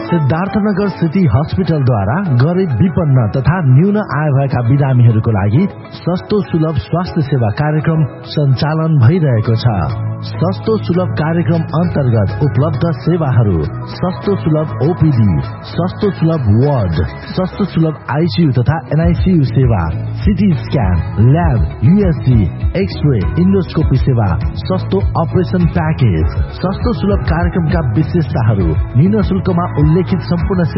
Siddharthnagar city हस्पिटलद्वारा गरिब विपन्न तथा न्यून आय भएका बिरामीहरूको लागि सस्तो सुलभ स्वास्थ्य सेवा कार्यक्रम सञ्चालन भइरहेको छ। सस्तो सुलभ कार्यक्रम अन्तर्गत उपलब्ध सेवाहरू: सस्तो सुलभ ओपीडी, सस्तो सुलभ वार्ड, सस्तो सुलभ आईसीयू तथा एनआईसीयू सेवा, CT scan, lab, USG, x-ray, endoscopy सेवा, सस्तो अपरेसन प्याकेज। सस्तो सुलभ कार्यक्रमका विशेषताहरू: न्यून शुल्कमा उल्लेखित सम्पूर्ण